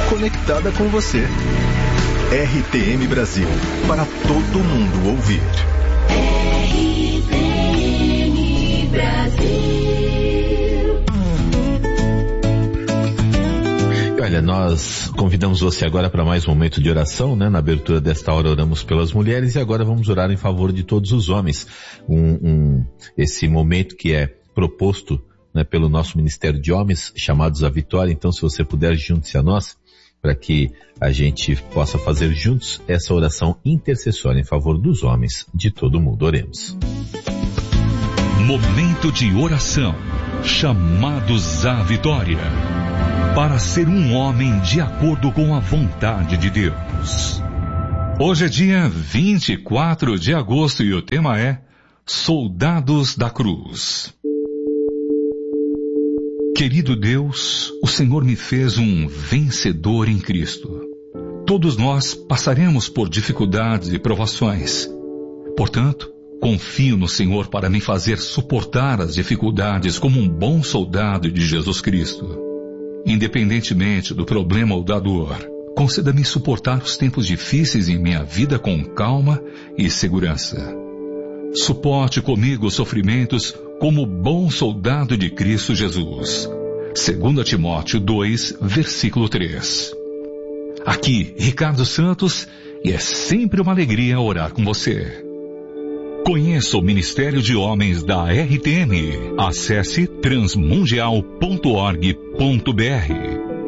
conectada com você. RTM Brasil, para todo mundo ouvir. RTM Brasil. Olha, nós convidamos você agora para mais um momento de oração, né? Na abertura desta hora oramos pelas mulheres e agora vamos orar em favor de todos os homens. Esse momento que é proposto, né, pelo nosso Ministério de Homens, chamados à Vitória. Então, se você puder, junte-se a nós, para que a gente possa fazer juntos essa oração intercessória em favor dos homens de todo mundo. Oremos. Momento de oração, chamados à vitória, para ser um homem de acordo com a vontade de Deus. Hoje é dia 24 de agosto e o tema é Soldados da Cruz. Querido Deus, o Senhor me fez um vencedor em Cristo. Todos nós passaremos por dificuldades e provações. Portanto, confio no Senhor para me fazer suportar as dificuldades como um bom soldado de Jesus Cristo. Independentemente do problema ou da dor, conceda-me suportar os tempos difíceis em minha vida com calma e segurança. Suporte comigo os sofrimentos como bom soldado de Cristo Jesus. 2 Timóteo 2, versículo 3. Aqui, Ricardo Santos, e é sempre uma alegria orar com você. Conheça o Ministério de Homens da RTM. Acesse transmundial.org.br.